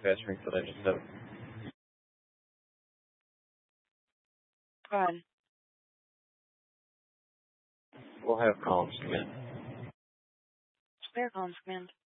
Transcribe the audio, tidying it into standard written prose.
answering for that just now. Go ahead. We'll have columns come in. Spare columns command.